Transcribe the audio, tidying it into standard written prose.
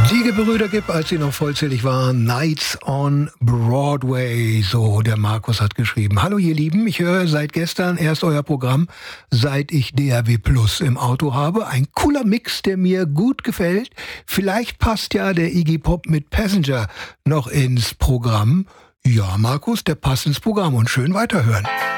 Die Gebrüder Gibb, als sie noch vollzählig waren, Nights on Broadway, so der Markus hat geschrieben. Hallo ihr Lieben, ich höre seit gestern erst euer Programm, seit ich DRW Plus im Auto habe. Ein cooler Mix, der mir gut gefällt. Vielleicht passt ja der Iggy Pop mit Passenger noch ins Programm. Ja, Markus, der passt ins Programm und schön weiterhören.